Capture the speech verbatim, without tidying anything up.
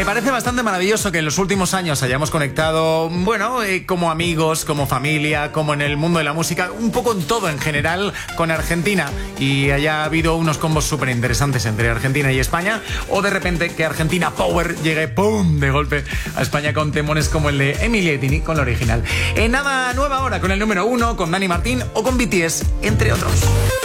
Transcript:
parece bastante maravilloso que en los últimos años hayamos conectado, bueno, eh, como amigos, como familia, como en el mundo de la música, un poco en todo en general con Argentina, y haya habido unos combos súper interesantes entre Argentina y España, o de repente que Argentina Power llegue ¡pum! De golpe a España con temones como el de Emilia y Tini con la original. En nada, nueva hora con el número uno, con Dani Martín o con B T S, entre otros.